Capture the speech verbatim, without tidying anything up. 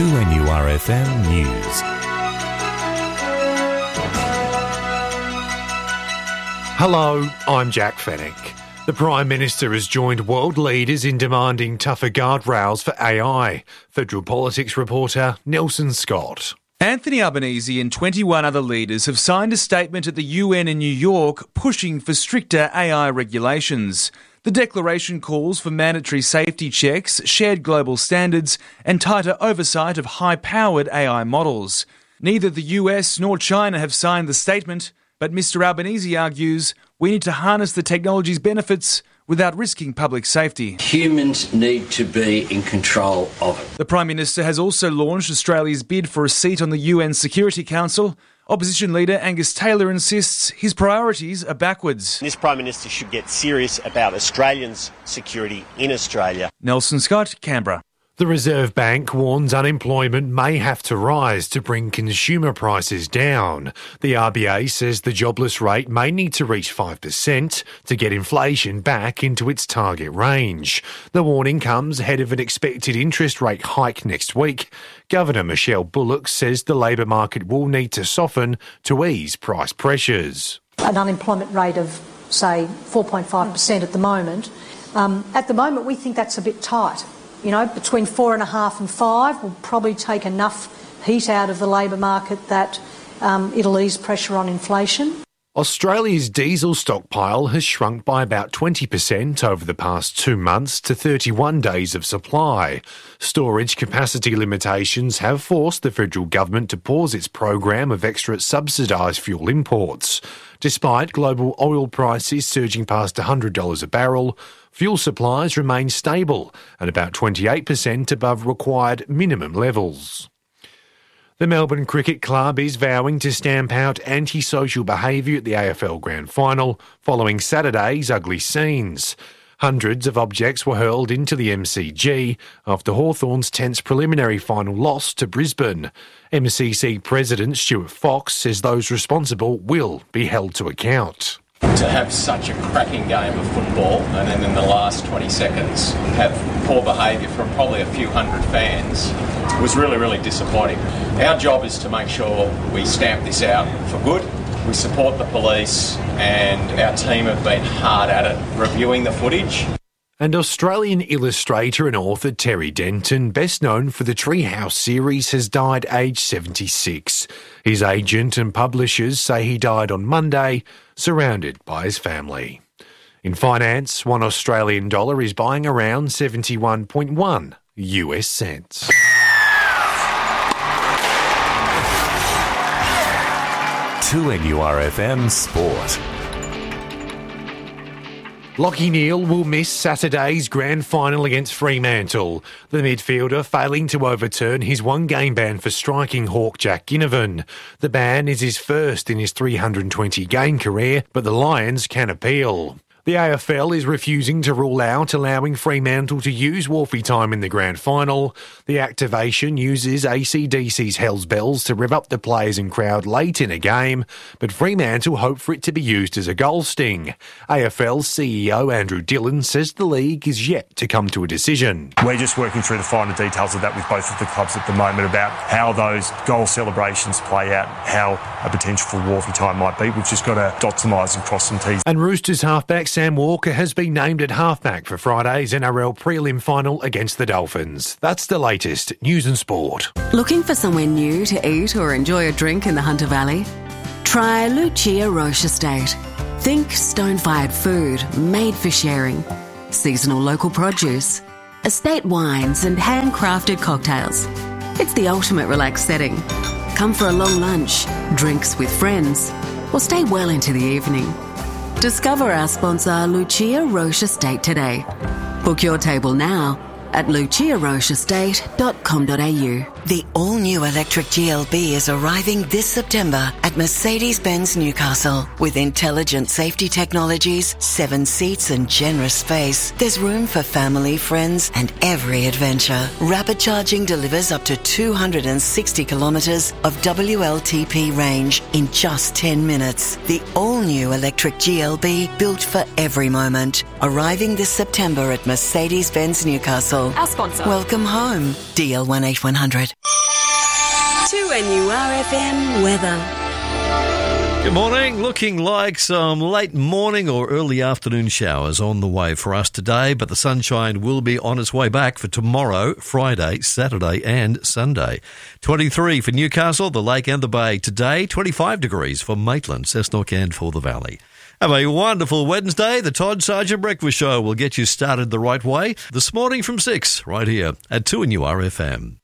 two N U R F M News. Hello, I'm Jack Fennick. The Prime Minister has joined world leaders in demanding tougher guardrails for A I. Federal Politics reporter Nelson Scott. Anthony Albanese and twenty-one other leaders have signed a statement at the U N in New York pushing for stricter A I regulations. The declaration calls for mandatory safety checks, shared global standards and tighter oversight of high-powered A I models. Neither the U S nor China have signed the statement, but Mr Albanese argues we need to harness the technology's benefits without risking public safety. Humans need to be in control of it. The Prime Minister has also launched Australia's bid for a seat on the U N Security Council. Opposition leader Angus Taylor insists his priorities are backwards. This Prime Minister should get serious about Australians' security in Australia. Nelson Scott, Canberra. The Reserve Bank warns unemployment may have to rise to bring consumer prices down. The R B A says the jobless rate may need to reach five percent to get inflation back into its target range. The warning comes ahead of an expected interest rate hike next week. Governor Michelle Bullock says the labour market will need to soften to ease price pressures. An unemployment rate of, say, four point five percent at the moment. Um, at the moment, we think that's a bit tight. You know, between four and a half and five will probably take enough heat out of the labour market that um, it'll ease pressure on inflation. Australia's diesel stockpile has shrunk by about twenty percent over the past two months to thirty-one days of supply. Storage capacity limitations have forced the federal government to pause its program of extra subsidised fuel imports. Despite global oil prices surging past one hundred dollars a barrel, fuel supplies remain stable at about twenty-eight percent above required minimum levels. The Melbourne Cricket Club is vowing to stamp out antisocial behaviour at the A F L Grand Final following Saturday's ugly scenes. Hundreds of objects were hurled into the M C G after Hawthorn's tense preliminary final loss to Brisbane. M C C President Stuart Fox says those responsible will be held to account. To have such a cracking game of football and then in the last twenty seconds have poor behaviour from probably a few hundred fans was really, really disappointing. Our job is to make sure we stamp this out for good. We support the police and our team have been hard at it reviewing the footage. And Australian illustrator and author Terry Denton, best known for the Treehouse series, has died aged seventy-six. His agent and publishers say he died on Monday, surrounded by his family. In finance, one Australian dollar is buying around seventy-one point one U S cents. two N U R F M Sport. Lachie Neale will miss Saturday's grand final against Fremantle. The midfielder failing to overturn his one-game ban for striking hawk Jack Ginnivan. The ban is his first in his three hundred twenty game career, but the Lions can appeal. The A F L is refusing to rule out allowing Fremantle to use Wolfie time in the grand final. The activation uses A C D C's Hells Bells to rev up the players and crowd late in a game, but Fremantle hope for it to be used as a goal sting. A F L C E O Andrew Dillon says the league is yet to come to a decision. We're just working through the finer details of that with both of the clubs at the moment about how those goal celebrations play out, how a potential for Wolfie time might be. We've just got to dot some I's and cross some T's. And Roosters halfback Sam Walker has been named at halfback for Friday's N R L prelim final against the Dolphins. That's the latest news and sport. Looking for somewhere new to eat or enjoy a drink in the Hunter Valley? Try Lucia Roche Estate. Think stone-fired food made for sharing, seasonal local produce, estate wines and handcrafted cocktails. It's the ultimate relaxed setting. Come for a long lunch, drinks with friends, or stay well into the evening. Discover our sponsor Lucia Roche Estate today. Book your table now at lucia roche estate dot com dot a u. The all-new electric G L B is arriving this September at Mercedes-Benz Newcastle. With intelligent safety technologies, seven seats and generous space, there's room for family, friends and every adventure. Rapid charging delivers up to two hundred sixty kilometres of W L T P range in just ten minutes. The all-new electric G L B built for every moment. Arriving this September at Mercedes-Benz Newcastle. Newcastle. Our sponsor. Welcome home, D L one eight one hundred. two N U R F M weather. Good morning. Looking like some late morning or early afternoon showers on the way for us today, but the sunshine will be on its way back for tomorrow, Friday, Saturday and Sunday. twenty-three for Newcastle, the Lake and the Bay. Today, twenty-five degrees for Maitland, Cessnock and for the Valley. Have a wonderful Wednesday. The Todd Sargent Breakfast Show will get you started the right way this morning from six, right here at two N U R F M.